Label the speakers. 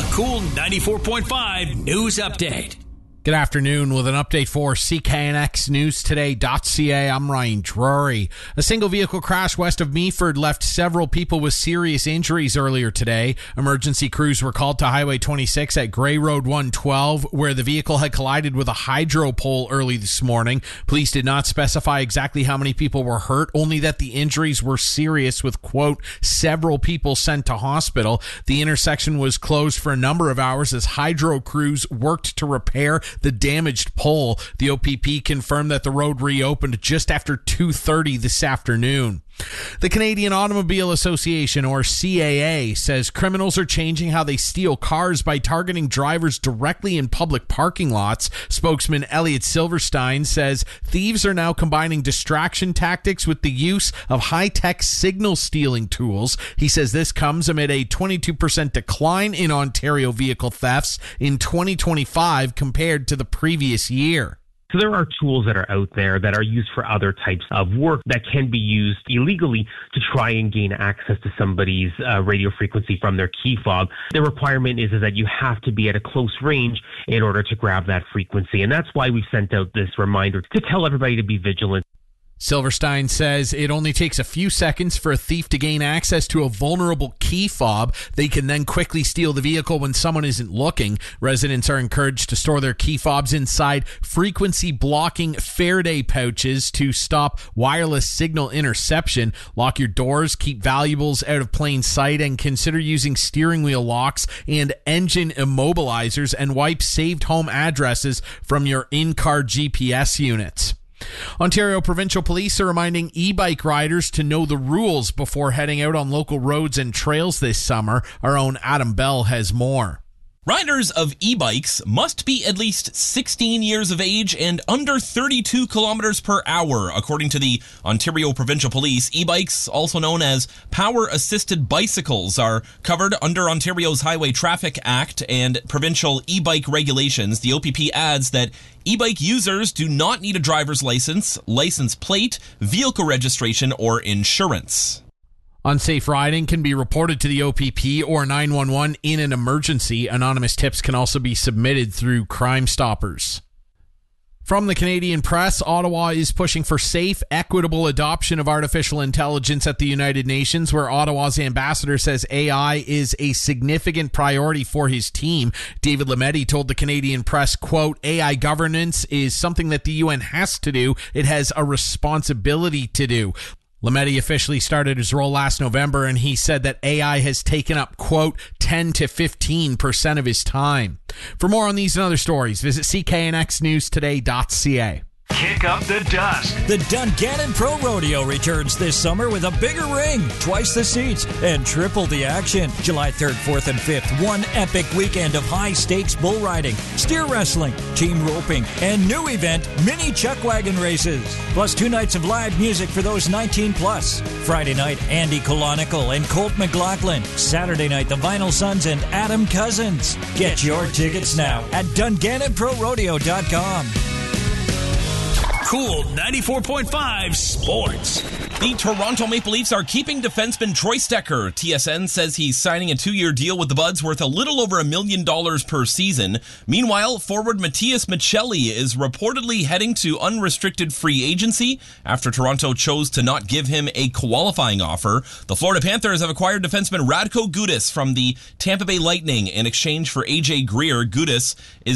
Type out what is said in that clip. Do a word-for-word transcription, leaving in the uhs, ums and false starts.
Speaker 1: Cool ninety-four point five News Update.
Speaker 2: Good afternoon with an update for C K N X News Today dot C A. I'm Ryan Drury. A single vehicle crash west of Meaford left several people with serious injuries earlier today. Emergency crews were called to Highway twenty-six at Grey Road one twelve, where the vehicle had collided with a hydro pole early this morning. Police did not specify exactly how many people were hurt, only that the injuries were serious with, quote, several people sent to hospital. The intersection was closed for a number of hours as hydro crews worked to repair the damaged pole. The O P P confirmed that the road reopened just after two thirty this afternoon. The Canadian Automobile Association, or C A A, says criminals are changing how they steal cars by targeting drivers directly in public parking lots. Spokesman Elliot Silverstein says thieves are now combining distraction tactics with the use of high-tech signal stealing tools. He says this comes amid a twenty-two percent decline in Ontario vehicle thefts in twenty twenty-five compared to the previous year.
Speaker 3: So there are tools that are out there that are used for other types of work that can be used illegally to try and gain access to somebody's uh, radio frequency from their key fob. The requirement is, is that you have to be at a close range in order to grab that frequency. And that's why we've sent out this reminder to tell everybody to be vigilant.
Speaker 2: Silverstein says it only takes a few seconds for a thief to gain access to a vulnerable key fob. They can then quickly steal the vehicle when someone isn't looking. Residents are encouraged to store their key fobs inside frequency blocking Faraday pouches to stop wireless signal interception. Lock your doors, keep valuables out of plain sight, and consider using steering wheel locks and engine immobilizers, and wipe saved home addresses from your in-car G P S units. Ontario Provincial Police are reminding e-bike riders to know the rules before heading out on local roads and trails this summer. Our own Adam Bell has more.
Speaker 4: Riders of e-bikes must be at least sixteen years of age and under thirty-two kilometers per hour, according to the Ontario Provincial Police. E-bikes, also known as power-assisted bicycles, are covered under Ontario's Highway Traffic Act and provincial e-bike regulations. The O P P adds that e-bike users do not need a driver's license, license plate, vehicle registration, or insurance.
Speaker 2: Unsafe riding can be reported to the O P P or nine one one in an emergency. Anonymous tips can also be submitted through Crime Stoppers. From the Canadian Press, Ottawa is pushing for safe, equitable adoption of artificial intelligence at the United Nations, where Ottawa's ambassador says A I is a significant priority for his team. David Lametti told the Canadian Press, quote, A I governance is something that the U N has to do. It has a responsibility to do. Lametti officially started his role last November, and he said that A I has taken up, quote, ten to fifteen percent of his time. For more on these and other stories, visit C K N X News Today dot C A.
Speaker 1: Kick up the dust.
Speaker 5: The Dungannon Pro Rodeo returns this summer with a bigger ring, twice the seats, and triple the action. July third, fourth, and fifth, one epic weekend of high-stakes bull riding, steer wrestling, team roping, and new event, mini chuck wagon races. Plus two nights of live music for those nineteen plus. Friday night, Andy Colonical and Colt McLaughlin. Saturday night, the Vinyl Sons and Adam Cousins. Get your tickets now at Dungannon Pro Rodeo dot com.
Speaker 1: Cool ninety-four point five Sports.
Speaker 4: The Toronto Maple Leafs are keeping defenseman Troy Stecher. T S N says he's signing a two-year deal with the Buds worth a little over a million dollars per season. Meanwhile, forward Matthias Michelli is reportedly heading to unrestricted free agency after Toronto chose to not give him a qualifying offer. The Florida Panthers have acquired defenseman Radko Gudas from the Tampa Bay Lightning in exchange for A J Greer. Gudas is